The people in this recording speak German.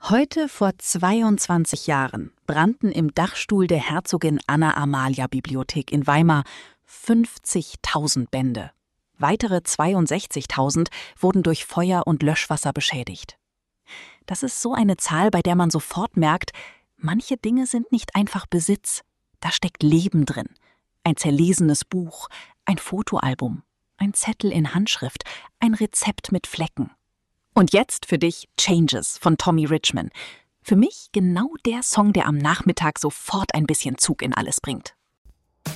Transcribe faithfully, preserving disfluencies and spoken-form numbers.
Heute vor zweiundzwanzig Jahren brannten im Dachstuhl der Herzogin Anna-Amalia-Bibliothek in Weimar fünfzigtausend Bände. Weitere zweiundsechzigtausend wurden durch Feuer und Löschwasser beschädigt. Das ist so eine Zahl, bei der man sofort merkt, manche Dinge sind nicht einfach Besitz. Da steckt Leben drin. Ein zerlesenes Buch, ein Fotoalbum, ein Zettel in Handschrift, ein Rezept mit Flecken. Und jetzt für dich Changes von Tommy Richman. Für mich genau der Song, der am Nachmittag sofort ein bisschen Zug in alles bringt.